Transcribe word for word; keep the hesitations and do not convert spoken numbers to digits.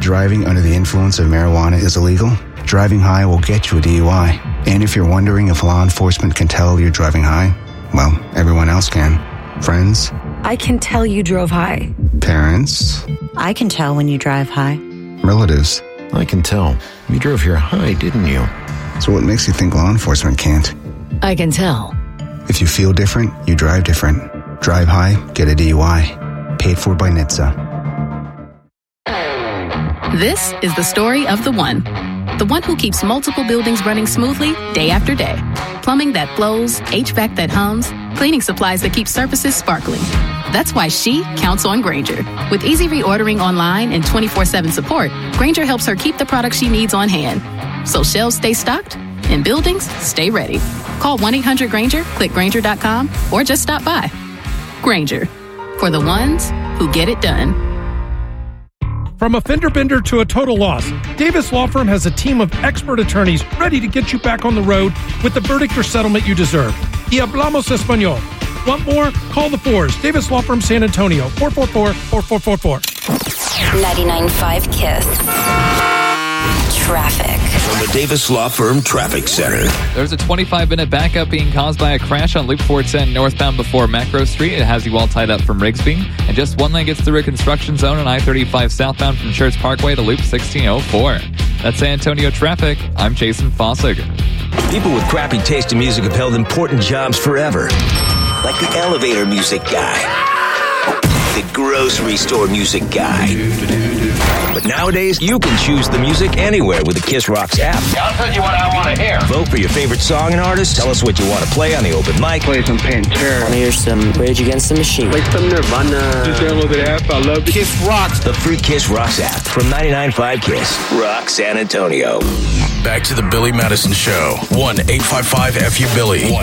Driving under the influence of marijuana is illegal. Driving high will get you a D U I. And if you're wondering if law enforcement can tell you're driving high, well, everyone else can. Friends? I can tell you drove high. Parents? I can tell when you drive high. Relatives? I can tell. You drove here high, didn't you? So what makes you think law enforcement can't? I can tell. If you feel different, you drive different. Drive high, get a D U I. Paid for by N H T S A. This is the story of the one. The one who keeps multiple buildings running smoothly day after day. Plumbing that flows, H V A C that hums, cleaning supplies that keep surfaces sparkling. That's why she counts on Grainger. With easy reordering online and twenty-four seven support, Grainger helps her keep the products she needs on hand. So shelves stay stocked and buildings stay ready. Call one eight hundred Grainger, click Grainger dot com, or just stop by. Grainger, for the ones who get it done. From a fender bender to a total loss, Davis Law Firm has a team of expert attorneys ready to get you back on the road with the verdict or settlement you deserve. Y hablamos español. Want more? Call the fours. Davis Law Firm San Antonio, four four four, four four four four. ninety-nine point five KISS. Traffic. From the Davis Law Firm Traffic Center. There's a twenty-five minute backup being caused by a crash on Loop four ten northbound before Macro Street. It has you all tied up from Rigsby. And just one lane gets through a construction zone on I thirty-five southbound from Church Parkway to Loop sixteen oh four. That's San Antonio traffic. I'm Jason Fossig. People with crappy taste in music have held important jobs forever. Like the elevator music guy. The grocery store music guy. But nowadays, you can choose the music anywhere with the Kiss Rocks app. I'll tell you what I want to hear. Vote for your favorite song and artist. Tell us what you want to play on the open mic. Play some Pantera. I want to hear some Rage Against the Machine. Play some Nirvana. Just download the app. I love it. Kiss Rocks. The free Kiss Rocks app from ninety-nine point five KISS. Rock San Antonio. Back to the Billy Madison Show. one eight five five F U Billy. one